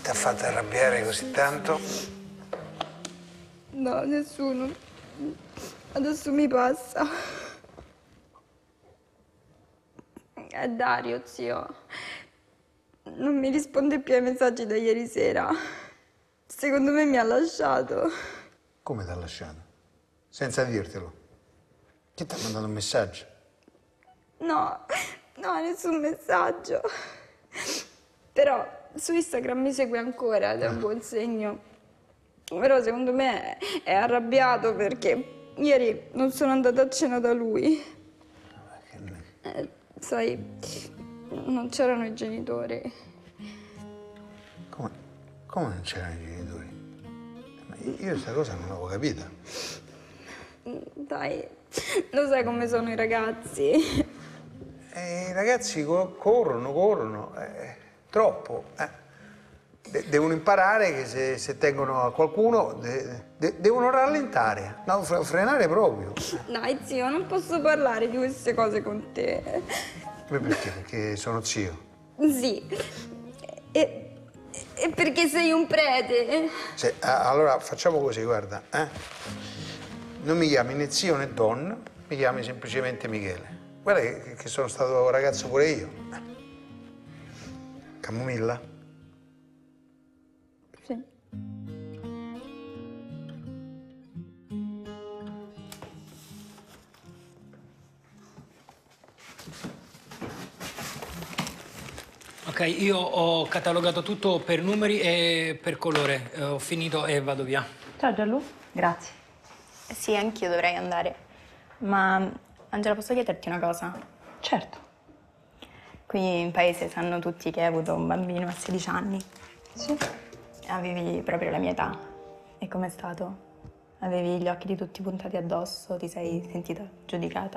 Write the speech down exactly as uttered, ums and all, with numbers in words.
ti ha fatto arrabbiare così tanto? No, nessuno. Adesso mi passa. È Dario, zio. Non mi risponde più ai messaggi da ieri sera. Secondo me mi ha lasciato. Come ti ha lasciato? Senza dirtelo? Chi ti ha mandato un messaggio? No, no, nessun messaggio. Però su Instagram mi segue ancora ed è un buon segno. Però secondo me è arrabbiato perché ieri non sono andata a cena da lui. Eh, sai, non c'erano i genitori. Come, come non c'erano i genitori? Ma io questa cosa non l'avevo capita. Dai, lo sai come sono i ragazzi. E i ragazzi co corrono, corrono, eh, troppo. Eh. De devono imparare che se, se tengono a qualcuno de de devono rallentare, no, fre frenare proprio. Dai, zio, non posso parlare di queste cose con te. Ma perché? Perché sono zio. Sì, e, e perché sei un prete. Se, allora facciamo così, guarda, eh? Non mi chiami né zio né Don, mi chiami semplicemente Michele. Guarda che, che sono stato ragazzo pure io. Camomilla? Sì. Ok, io ho catalogato tutto per numeri e per colore. Eh, ho finito e vado via. Ciao Gianlu. Grazie. Sì, anch'io dovrei andare. Ma, Angela, posso chiederti una cosa? Certo. Qui in paese sanno tutti che hai avuto un bambino a sedici anni. Sì. Avevi proprio la mia età. E com'è stato? Avevi gli occhi di tutti puntati addosso, ti sei sentita giudicata?